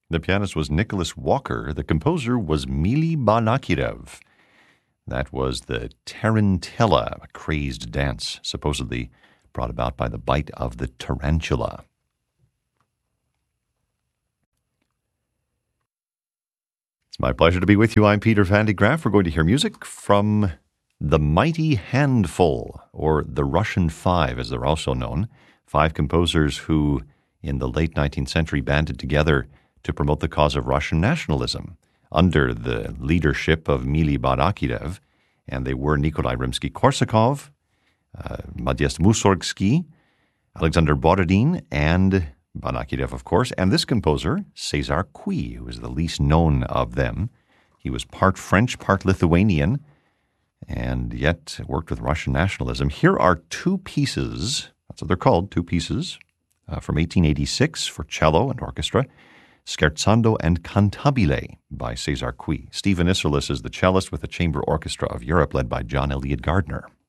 The pianist was Nicholas Walker. The composer was Mili Banakirev. That was the Tarantella, a crazed dance supposedly brought about by the bite of the tarantula. It's my pleasure to be with you. I'm Peter Van de Graaff. We're going to hear music from The Mighty Handful, or the Russian Five, as they're also known. 5 composers who, in the late 19th century, banded together to promote the cause of Russian nationalism under the leadership of Mili Banakirev. And they were Nikolai Rimsky-Korsakov, Modest Mussorgsky, Alexander Borodin, and Banakirev, of course, and this composer, César Cui, who is the least known of them. He was part French, part Lithuanian, and yet worked with Russian nationalism. Here are 2 pieces, that's what they're called, 2 pieces, from 1886 for cello and orchestra, Scherzando and Cantabile by César Cui. Stephen Isserlis is the cellist with the Chamber Orchestra of Europe, led by John Elliott Gardner.